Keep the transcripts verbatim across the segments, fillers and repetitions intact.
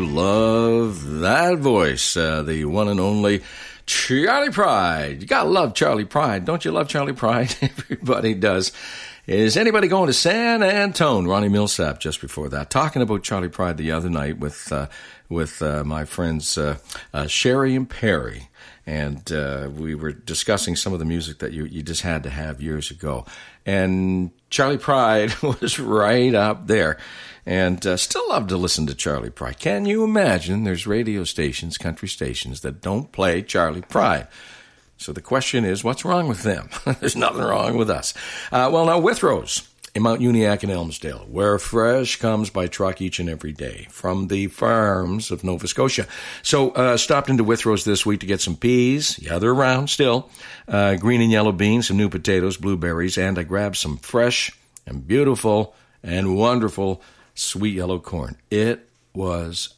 love that voice, uh, the one and only Charley Pride. You gotta love Charley Pride. Don't you love Charley Pride? Everybody does. Is anybody going to San Antone? Ronnie Millsap just before that. Talking about Charley Pride the other night with uh, with uh, my friends uh, uh, Sherry and Perry. And uh, we were discussing some of the music that you, you just had to have years ago. And Charley Pride was right up there. And uh, still love to listen to Charley Pride. Can you imagine there's radio stations, country stations, that don't play Charley Pride? So the question is, what's wrong with them? There's nothing wrong with us. Uh, well, now, Withrows in Mount Uniacke and Elmsdale, where fresh comes by truck each and every day from the farms of Nova Scotia. So uh, stopped into Withrows this week to get some peas. Yeah, they're around still. Uh, green and yellow beans, some new potatoes, blueberries, and I grabbed some fresh and beautiful and wonderful sweet yellow corn. It was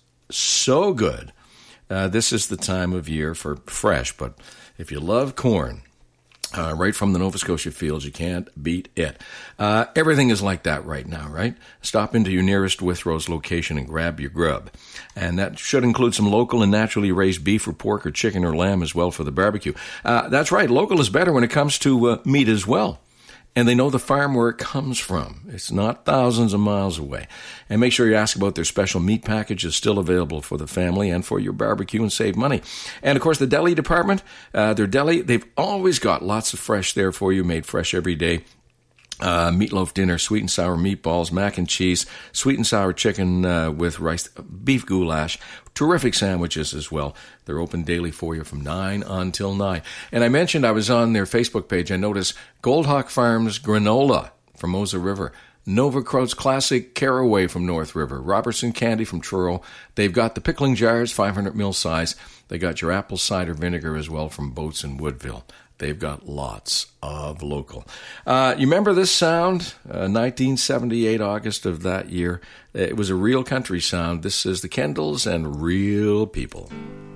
so good. Uh, this is the time of year for fresh, but if you love corn, uh, right from the Nova Scotia fields, you can't beat it. Uh, everything is like that right now, right? Stop into your nearest Withrows location and grab your grub. And that should include some local and naturally raised beef or pork or chicken or lamb as well for the barbecue. Uh, that's right, local is better when it comes to uh, meat as well. And they know the farm where it comes from. It's not thousands of miles away. And make sure you ask about their special meat package is still available for the family and for your barbecue and save money. And, of course, the deli department, uh, their deli, they've always got lots of fresh there for you, made fresh every day. Uh, meatloaf dinner, sweet and sour meatballs, mac and cheese, sweet and sour chicken uh, with rice, beef goulash, terrific sandwiches as well. They're open daily for you from nine until nine. And I mentioned I was on their Facebook page. I noticed Goldhawk Farms granola from Mosa River, Nova Kraut's Classic Caraway from North River, Robertson Candy from Truro. They've got the pickling jars, five hundred mil size. They got your apple cider vinegar as well from Boats in Woodville. They've got lots of local. Uh, you remember this sound? Uh, nineteen seventy-eight, August of that year. It was a real country sound. This is the Kendalls and Real People.